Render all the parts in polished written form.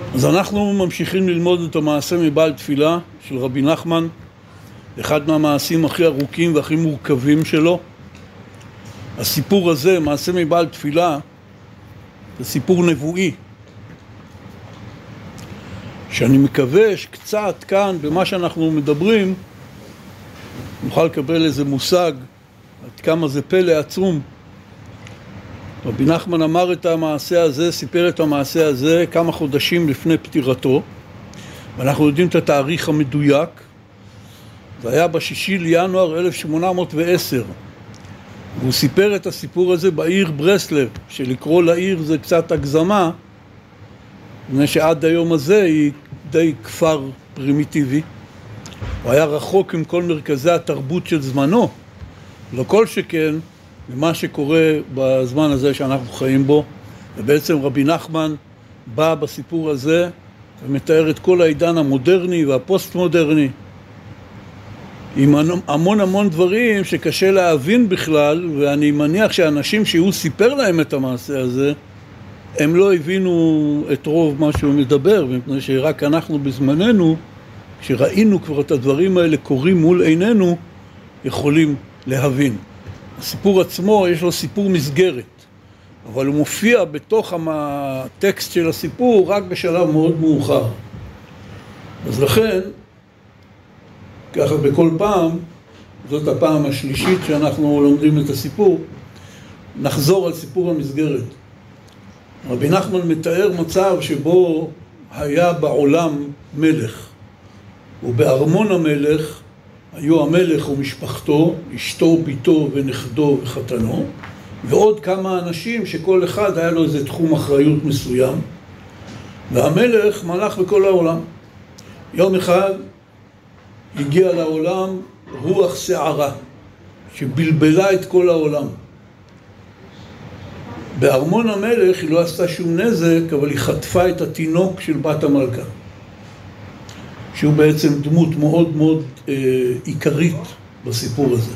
אז אנחנו ממשיכים ללמוד את המעשה מבעל תפילה של רבי נחמן, אחד מהמעשים הכי ארוכים והכי מורכבים שלו. הסיפור הזה, מעשה מבעל תפילה, זה סיפור נבואי, שאני מקווה שקצת כאן במה שאנחנו מדברים נוכל לקבל איזה מושג עד כמה זה פלא עצום. רבי נחמן אמר את המעשה הזה, סיפר את המעשה הזה כמה חודשים לפני פטירתו, ואנחנו יודעים את התאריך המדויק. זה היה ב6 לינואר 1810, והוא סיפר את הסיפור הזה בעיר ברסלב, שלקרוא לעיר זה קצת הגזמה, מפני שעד היום הזה היא די כפר פרימיטיבי. הוא היה רחוק עם כל מרכזי התרבות של זמנו, לא כל שכן ממה שקורה בזמן הזה שאנחנו חיים בו. ובעצם רבי נחמן בא בסיפור הזה ומתאר את כל העידן המודרני והפוסט-מודרני, עם המון דברים שקשה להבין בכלל, ואני מניח שאנשים שהוא סיפר להם את המעשה הזה, הם לא הבינו את רוב מה שהוא מדבר, מפני שרק אנחנו בזמננו, כשראינו כבר את הדברים האלה קורים מול עינינו, יכולים להבין. הסיפור עצמו יש לו סיפור מסגרת, אבל הוא מופיע בתוך הטקסט של הסיפור רק בשלב מאוד מאוחר. אז לכן, ככה בכל פעם, זאת הפעם השלישית שאנחנו לומדים את הסיפור, נחזור על סיפור המסגרת. רבי נחמן מתאר מצב שבו היה בעולם מלך, ובארמון המלך היו המלך ומשפחתו, אשתו, ביתו ונכדו וחתנו, ועוד כמה אנשים שכל אחד היה לו איזה תחום אחריות מסוים, והמלך מלך בכל העולם. יום אחד הגיע לעולם רוח שערה שבלבלה את כל העולם. בארמון המלך היא לא עשתה שום נזק, אבל היא חטפה את התינוק של בת המלכה, שהוא בעצם דמות מאוד עיקרית בסיפור הזה.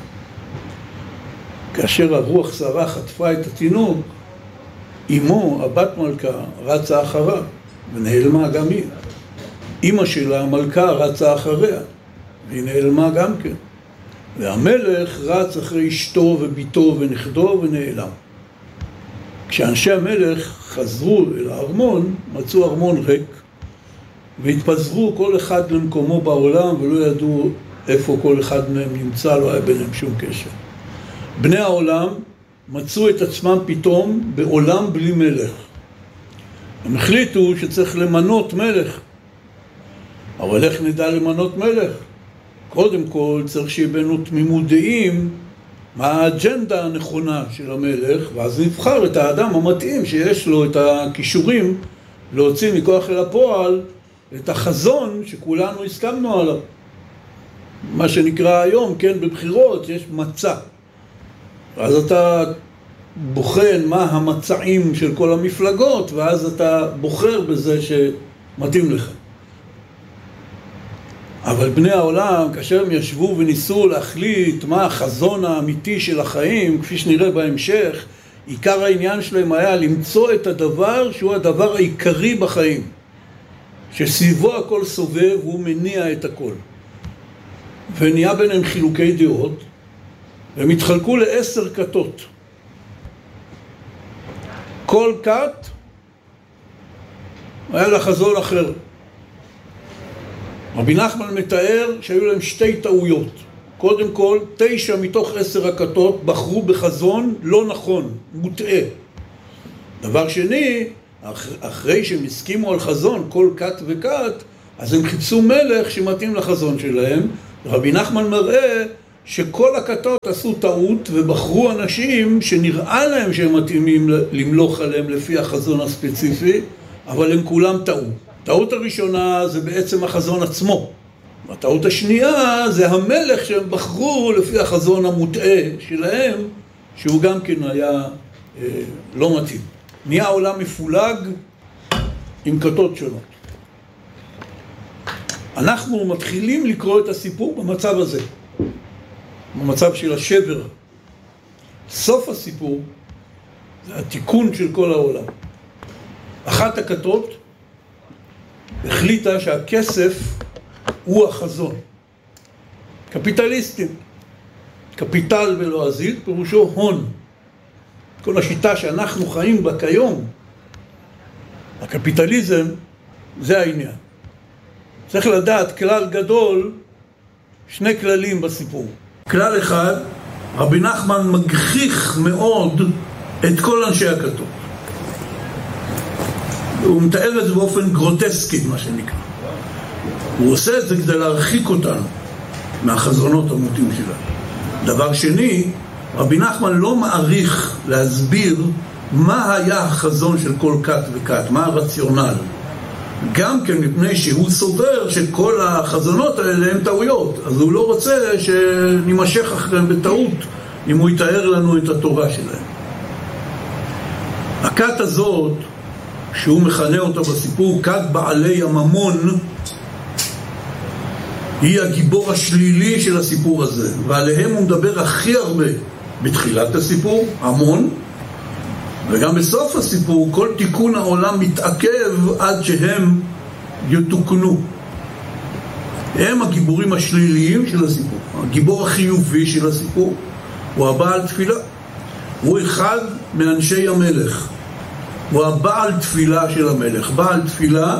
כאשר הרוח שערה חטפה את התינוק, אמו, הבת מלכה, רצה אחריו ונעלמה גם היא. אמא שלה, המלכה, רצה אחריה והיא נעלמה גם כן. והמלך רץ אחרי אשתו וביתו ונכדו ונעלם. כשאנשי המלך חזרו אל הארמון, מצאו ארמון ריק, והתפזרו כל אחד למקומו בעולם, ולא ידעו איפה כל אחד מהם נמצא, לא היה ביניהם שום קשר. בני העולם מצאו את עצמם פתאום בעולם בלי מלך. הם החליטו שצריך למנות מלך. אבל איך נדע למנות מלך? קודם כל צריך שיהיה בינינו תמימות דעים מה האג'נדה הנכונה של המלך, ואז נבחר את האדם המתאים שיש לו את הכישורים להוציא מכוח אל הפועל את החזון שכולנו הסכמנו עליו. מה שנקרא היום, כן, בבחירות יש מצע. אז אתה בוחן מה המצעים של כל המפלגות, ואז אתה בוחר בזה שמתאים לך. אבל בני העולם, כאשר הם ישבו וניסו להחליט מה החזון האמיתי של החיים, כפי שנראה בהמשך, עיקר העניין שלהם היה למצוא את הדבר שהוא הדבר העיקרי בחיים, שסביבו הכל סובב והוא מניע את הכל. ונהיה ביניהם חילוקי דעות, והם התחלקו ל10 כתות. כל כת היה לה חזון אחר. רבי נחמן מתאר שהיו להם 2 טעויות. קודם כל, 9 מתוך 10 הכתות בחרו בחזון לא נכון, מוטעה. דבר שני, אחרי שהם הסכימו על חזון, כל כת וכת, אז הם חיפשו מלך שמתאים לחזון שלהם. רבי נחמן מראה שכל הכתות עשו טעות ובחרו אנשים שנראה להם שהם מתאימים למלוך עליהם לפי החזון הספציפי, אבל הם כולם טעו. הטעות הראשונה זה בעצם החזון עצמו. הטעות השנייה זה המלך שהם בחרו לפי החזון המוטעה שלהם, שהוא גם כן היה לא מתאים. נהיה העולם מפולג עם כתות שונות. אנחנו מתחילים לקרוא את הסיפור במצב הזה, במצב של השבר. סוף הסיפור זה התיקון של כל העולם. אחת הכתות החליטה שהכסף הוא החזון. קפיטליסטים. קפיטל בלועזית פירושו הון. כל השיטה שאנחנו חיים בה כיום, הקפיטליזם, זה העניין. צריך לדעת כלל גדול, שני כללים בסיפור. כלל אחד, רבי נחמן מגחיך מאוד את כל אנשי הכתוב. הוא מתאר את זה באופן גרוטסקי, מה שנקרא. הוא עושה את זה כדי להרחיק אותנו מהחזונות המוטים שלנו. דבר שני, רבי נחמן לא מעריך להסביר מה היה החזון של כל כת וכת, מה הרציונל. גם כן מפני שהוא סובר שכל החזונות האלה הם טעויות, אז הוא לא רוצה שנמשך אחריהם בטעות אם הוא יתאר לנו את התורה שלהם. הכת הזאת, שהוא מכנה אותה בסיפור כת בעלי הממון, היא הגיבור השלילי של הסיפור הזה, ועליהם הוא מדבר הכי הרבה בתחילת הסיפור, המון, וגם בסוף הסיפור כל תיקון העולם מתעכב עד שהם יתוקנו. הם הגיבורים השליליים של הסיפור. הגיבור החיובי של הסיפור הוא הבעל תפילה. הוא אחד מאנשי המלך. הוא הבעל תפילה של המלך. בעל תפילה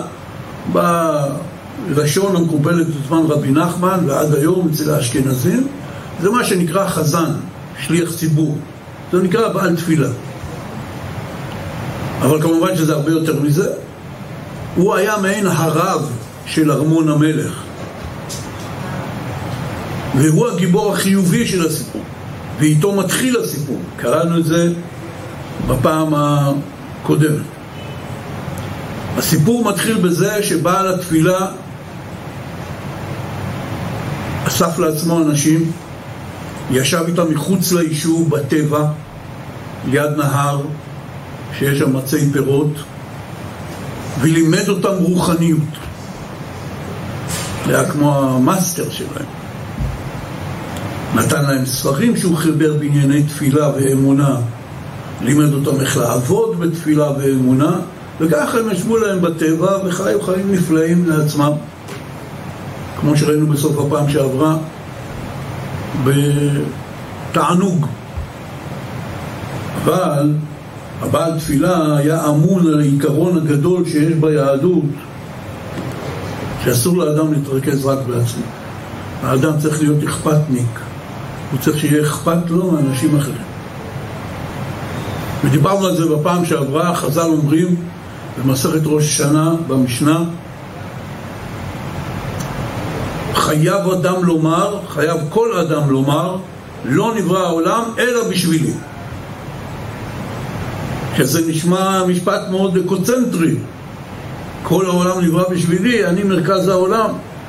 בלשון המקובלת בזמן רבי נחמן ועד היום אצל האשכנזים, זה מה שנקרא חזן, שליח ציבור. זה נקרא בעל תפילה. אבל כמובן שזה הרבה יותר מזה. הוא היה מעין הרב של ארמון המלך. והוא הגיבור החיובי של הסיפור. ואיתו מתחיל הסיפור. קראנו את זה בפעם הקודמת. הסיפור מתחיל בזה שבעל התפילה אסף לעצמו אנשים, ישב איתם מחוץ ליישוב בטבע, ליד נהר, שיש שם מצי פירות, ולימד אותם רוחניות. זה היה כמו המאסטר שלהם. נתן להם ספרים שהוא חיבר בענייני תפילה ואמונה, לימד אותם איך לעבוד בתפילה ואמונה, וככה הם ישבו להם בטבע וחיו חיים נפלאים לעצמם, כמו שראינו בסוף הפעם שעברה, בתענוג. אבל הבעל תפילה היה אמון על העיקרון הגדול שיש ביהדות, שאסור לאדם להתרכז רק בעצמו. האדם צריך להיות אכפתניק, הוא צריך שיהיה אכפת לו מאנשים אחרים. ודיברנו על זה בפעם שעברה. חז"ל אומרים במסכת ראש השנה במשנה, חייב אדם לומר, חייב כל אדם לומר, לא נברא העולם אלא בשבילי. שזה נשמע משפט מאוד אקוצנטרי. כל העולם נברא בשבילי, אני מרכז העולם.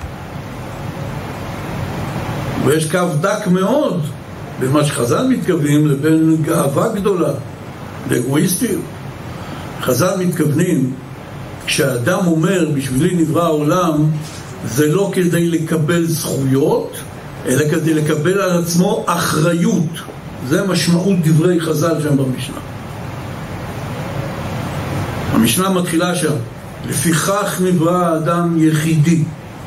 ויש קו דק מאוד בין מה שחז"ל מתכוונים לבין גאווה גדולה, לאגואיסטיות. חז"ל מתכוונים, כשאדם אומר בשבילי נברא העולם, זה לא כדי לקבל זכויות, אלא כדי לקבל על עצמו אחריות. זה משמעות דברי חז"ל שם במשנה. המשנה מתחילה שם, לפיכך נברא האדם יחידי.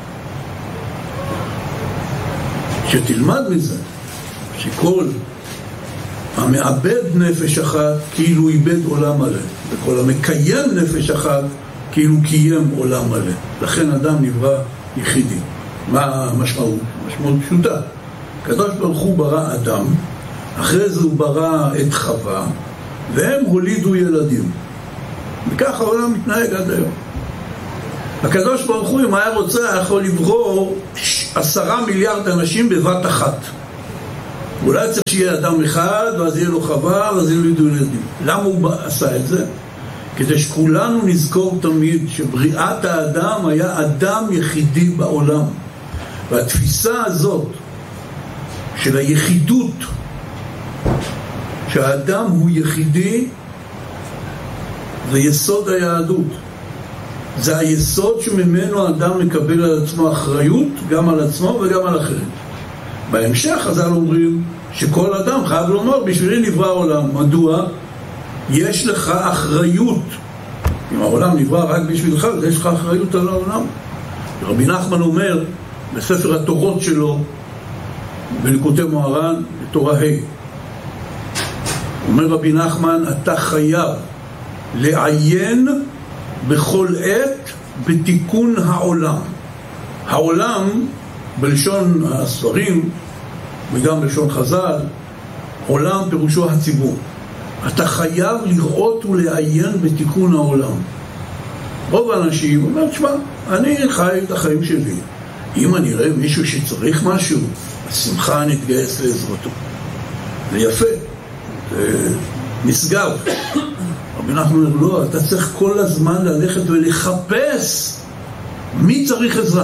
שתלמד מזה, שכל המאבד נפש אחת כאילו איבד עולם מלא, וכל המקיים נפש אחת כאילו קיים עולם מלא. לכן אדם נברא יחידי. מה המשמעות? משמעות פשוטה. הקדוש ברוך הוא ברא אדם, אחרי זה הוא ברא את חווה, והם הולידו ילדים. וכך העולם מתנהג עד היום. הקדוש ברוך הוא, אם היה רוצה, יכול לברוא 10 מיליארד אנשים בבת אחת. אולי צריך שיהיה אדם אחד, ואז יהיה לו חווה, ואז יהיו לו ילדים. למה הוא עשה את זה? כדי שכולנו נזכור תמיד שבריאת האדם היה אדם יחידי בעולם. והתפיסה הזאת של היחידות, שהאדם הוא יחידי, זה יסוד היהדות. זה היסוד שממנו האדם מקבל על עצמו אחריות, גם על עצמו וגם על אחרים. בהמשך חז"ל אומרים שכל אדם חייב לומר בשבילי נברא העולם. מדוע? יש לך אחריות אם העולם נברא רק בשבילך, אז יש לך אחריות על העולם. רבי נחמן אומר בספר התורות שלו, בליקוטי מוהר"ן, בתורה ה', אומר רבי נחמן, אתה חייב לעיין בכל עת בתיקון העולם. העולם, בלשון הספרים וגם בלשון חז"ל, עולם פירושו הציבור. אתה חייב לראות ולעיין בתיקון העולם. רוב האנשים אומרים, תשמע, אני חי את החיים שלי. אם אני רואה מישהו שצריך משהו, בשמחה נתגייס לעזרתו. זה יפה, זה נשגב. רבי נחמן אומר, לא, אתה צריך כל הזמן ללכת ולחפש מי צריך עזרה.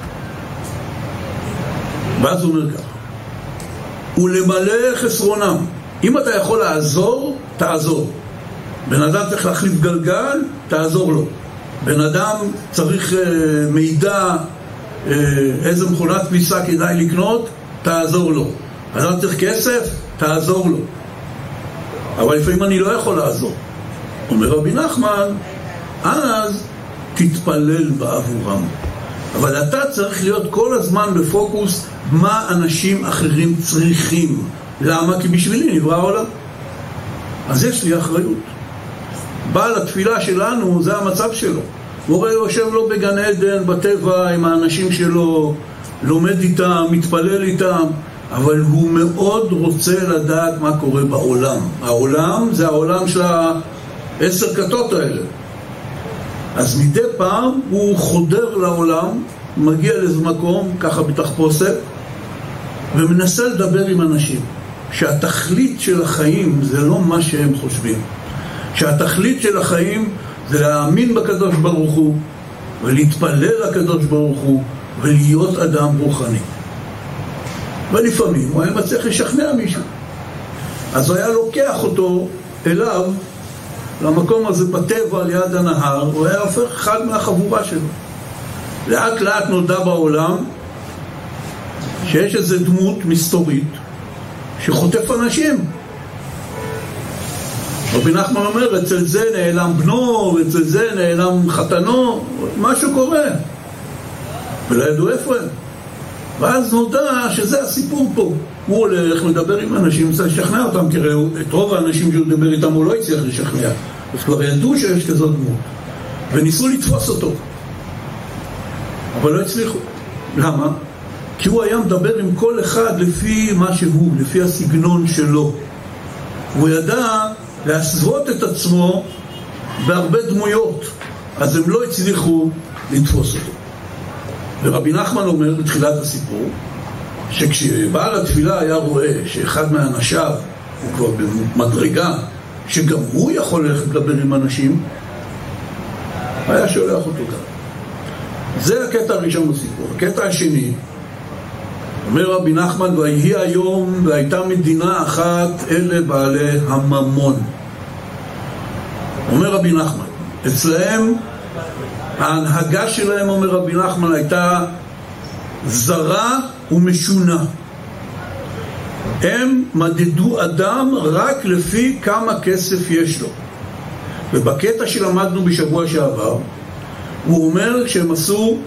ואז הוא אומר ככה, ולמלא חסרונם. אם אתה יכול לעזור, תעזור. בן אדם צריך להחליף גלגל, תעזור לו. בן אדם צריך מידע, איזה מכונת כביסה כדאי לקנות, תעזור לו. אדם צריך כסף, תעזור לו. אבל לפעמים אני לא יכול לעזור. אומר רבי נחמן, אז תתפלל בעבורם. אבל אתה צריך להיות כל הזמן בפוקוס מה אנשים אחרים צריכים. למה? כי בשבילי נברא העולם. אז יש לי אחריות. בעל התפילה שלנו, זה המצב שלו. הוא רואה יושב לו בגן עדן, בטבע, עם האנשים שלו, לומד איתם, מתפלל איתם, אבל הוא מאוד רוצה לדעת מה קורה בעולם. העולם זה העולם של 10 כתות האלה. אז מדי פעם הוא חודר לעולם, מגיע לאיזה מקום, ככה בתחפושת, ומנסה לדבר עם אנשים. שהתכלית של החיים זה לא מה שהם חושבים. שהתכלית של החיים זה להאמין בקדוש ברוך הוא, ולהתפלל לקדוש ברוך הוא, ולהיות אדם רוחני. ולפעמים הוא היה מצליח לשכנע מישהו. אז הוא היה לוקח אותו אליו, למקום הזה בטבע ליד הנהר, הוא היה הופך אחד מהחבורה שלו. לאט לאט נודע בעולם שיש איזו דמות מסתורית שחוטף אנשים. רבי נחמן אומר, אצל זה נעלם בנו, ואצל זה נעלם חתנו, משהו קורה. ולא ידעו איפה הם. ואז נודע שזה הסיפור פה. הוא הולך לדבר עם אנשים, צריך לשכנע אותם, כי את רוב האנשים שהוא מדבר איתם הוא לא הצליח לשכנע. אז כבר ידעו שיש כזאת דמות. וניסו לתפוס אותו. אבל לא הצליחו. למה? כי הוא היה מדבר עם כל אחד לפי מה שהוא, לפי הסגנון שלו. הוא ידע להסוות את עצמו בהרבה דמויות, אז הם לא הצליחו לתפוס אותו. ורבי נחמן אומר בתחילת הסיפור, שכשבעל התפילה היה רואה שאחד מהאנשיו הוא כבר במדרגה, שגם הוא יכול ללכת לדבר עם אנשים, היה שולח אותו כאן. זה הקטע הראשון בסיפור. הקטע השני, אומר רבי נחמן, ויהי היום והייתה מדינה אחת, אלה בעלי הממון. אומר רבי נחמן, אצלהם ההנהגה שלהם, אומר רבי נחמן, הייתה זרה ומשונה. הם מדדו אדם רק לפי כמה כסף יש לו. ובקטע שלמדנו בשבוע שעבר, הוא אומר שהם עשו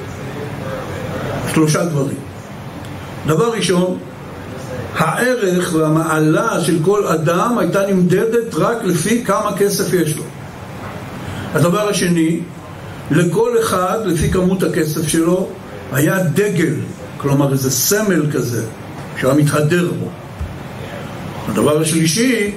3 דברים. דבר ראשון, הערך והמעלה של כל אדם הייתה נמדדת רק לפי כמה כסף יש לו. הדבר השני, לכל אחד, לפי כמות הכסף שלו, היה דגל, כלומר איזה סמל כזה, שהיה מתהדר בו. הדבר השלישי,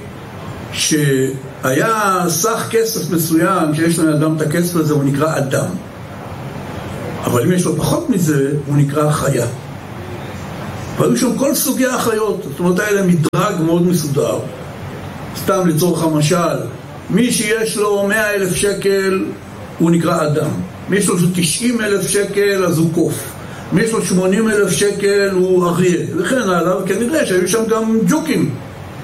שהיה סך כסף מסוים, שיש לאדם את הכסף הזה, הוא נקרא אדם. אבל אם יש לו פחות מזה, הוא נקרא חיה. והיו שם כל סוגי החיות, זאת אומרת, היה להם מדרג מאוד מסודר. סתם לצורך המשל, מי שיש לו 100,000 שקל, הוא נקרא אדם. מי יש לו 90,000 שקל, אז הוא קוף. מי יש לו 80,000 שקל, הוא אריה. וכן הלאה, וכנראה שהיו שם גם ג'וקים.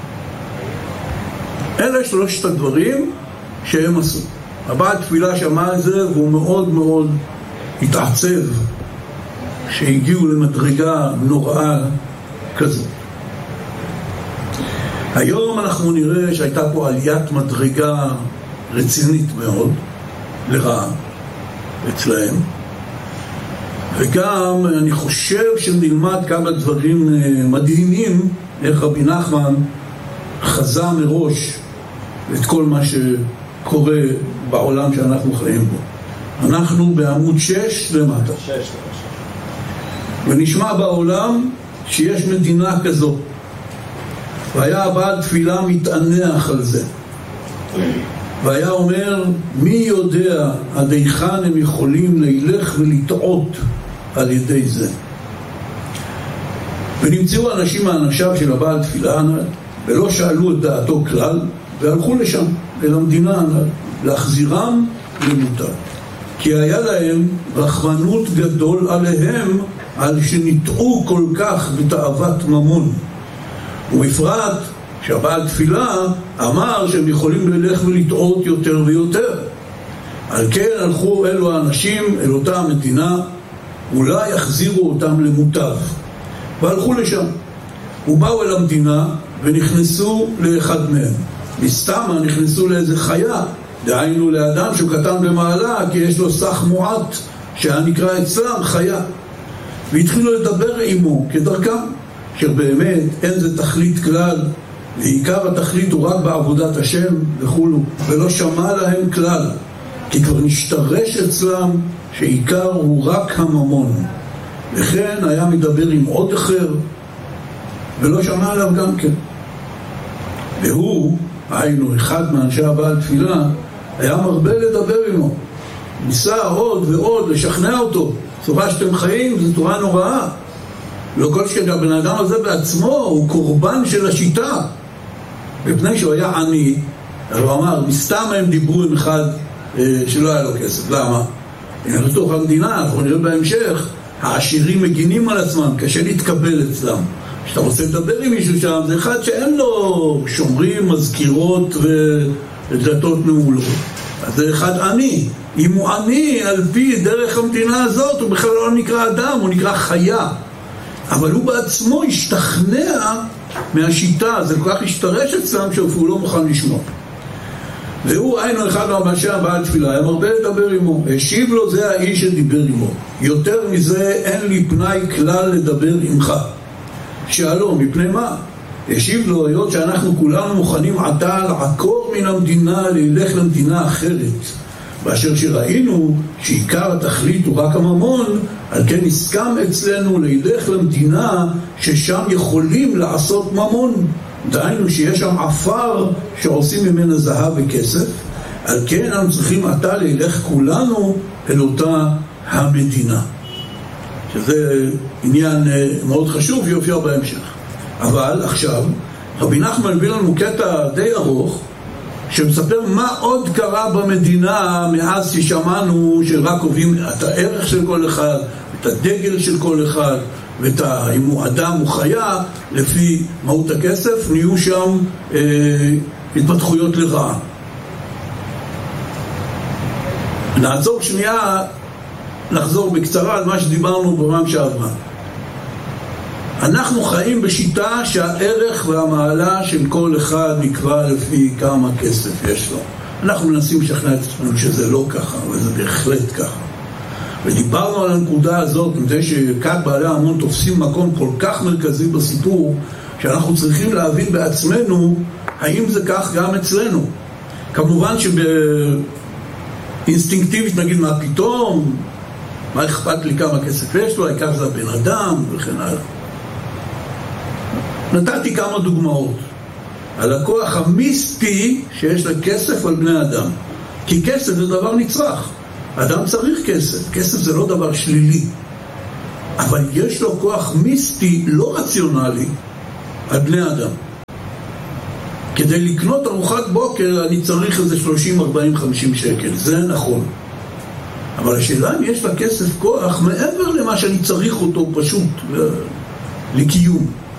אלה 3 הדברים שהם עשו. הבעל תפילה שמע את זה, והוא מאוד מאוד התעצב שהגיעו למדרגה נוראה כזאת. היום אנחנו נראה שהייתה פה עליית מדרגה רצינית מאוד, לרעה אצלהם. וגם אני חושב שנלמד כמה דברים מדהימים, איך רבי נחמן חזה מראש את כל מה שקורה בעולם שאנחנו חיים בו. אנחנו בעמוד 6 למטה. ונשמע בעולם שיש מדינה כזו. והיה הבעל תפילה מתענח על זה. והיה אומר, מי יודע עד היכן הם יכולים להילך ולטעות על ידי זה. ונמצאו אנשים מאנשיו של הבעל תפילה ולא שאלו את דעתו כלל, והלכו לשם, אל המדינה להחזירם למותם. כי היה להם רחמנות גדול עליהם, על שנטעו כל כך בתאוות ממון. ובפרט שהבעל תפילה אמר שהם יכולים ללך ולטעות יותר ויותר. על כן הלכו אלו האנשים אל אותה המדינה, אולי יחזירו אותם למוטב. והלכו לשם. ובאו אל המדינה ונכנסו לאחד מהם. מסתמה נכנסו לאיזה חיה, דהיינו לאדם שהוא קטן במעלה, כי יש לו סך מועט שהיה נקרא אצלם חיה. והתחילו לדבר עמו כדרכם, שבאמת אין זה תכלית כלל, ועיקר התכלית הוא רק בעבודת השם וכולו, ולא שמע להם כלל, כי כבר נשתרש אצלם שעיקר הוא רק הממון. וכן היה מדבר עם עוד אחר, ולא שמע עליו גם כן. והוא, היינו אחד מאנשי הבעל תפילה, היה מרבה לדבר עמו. ניסה עוד ועוד לשכנע אותו. צורה שאתם חיים זו תורה נוראה. לא כל שהבן אדם הזה בעצמו הוא קורבן של השיטה. בפני שהוא היה עני, הוא אמר, מסתם הם דיברו עם אחד שלא היה לו כסף. למה? הנה לתוך המדינה, אנחנו נראה בהמשך, העשירים מגינים על עצמם, קשה להתקבל אצלם. כשאתה רוצה לדבר עם מישהו שם, זה אחד שאין לו שומרים, מזכירות ודלתות מעולות. אז זה אחד עני. אם הוא עני על פי דרך המדינה הזאת, הוא בכלל לא נקרא אדם, הוא נקרא חיה. אבל הוא בעצמו השתכנע מהשיטה, זה כל כך השתרש אצלם שהוא לא מוכן לשמוע. והוא היינו אחד מהאנשי הבעל תפילה, היה מרבה לדבר עמו. השיב לו, זה האיש שדיבר עמו. יותר מזה אין לי פנאי כלל לדבר עמך. שאלו, מפני מה? השיב לו, היות שאנחנו כולנו מוכנים עתה לעקור מן המדינה, ללך למדינה אחרת. באשר שראינו שעיקר התכלית הוא רק הממון, על כן הסכם אצלנו ללך למדינה ששם יכולים לעשות ממון. דהיינו שיש שם עפר שעושים ממנה זהב וכסף. על כן אנחנו צריכים עתה ללך כולנו אל אותה המדינה. שזה עניין מאוד חשוב ויופיע בהמשך. אבל עכשיו רבי נחמן מביא לנו קטע די ארוך שמספר מה עוד קרה במדינה מאז ששמענו שרק קובעים את הערך של כל אחד, את הדגל של כל אחד, ואת אם הוא אדם או חיה, לפי מהות הכסף, נהיו שם התפתחויות לרעה. נעצור שנייה, נחזור בקצרה על מה שדיברנו בפעם שעברה. אנחנו חיים בשיטה שהערך והמעלה של כל אחד נקבע לפי כמה כסף יש לו. אנחנו מנסים לשכנע את עצמנו שזה לא ככה, אבל זה בהחלט ככה. ודיברנו על הנקודה הזאת, מפני שכת בעלי ההמון תופסים מקום כל כך מרכזי בסיפור, שאנחנו צריכים להבין בעצמנו האם זה כך גם אצלנו. כמובן שבאינסטינקטיבית נגיד מה פתאום, מה אכפת לי כמה כסף יש לו, העיקר זה הבן אדם וכן הלאה. נתתי כמה דוגמאות על הכוח המיסטי שיש לכסף על בני אדם. כי כסף זה דבר נצרך. אדם צריך כסף. כסף זה לא דבר שלילי. אבל יש לו כוח מיסטי לא רציונלי על בני אדם. כדי לקנות ארוחת בוקר אני צריך איזה 30, 40, 50 שקל. זה נכון. אבל השאלה אם יש לכסף כוח מעבר למה שאני צריך אותו פשוט לקיום.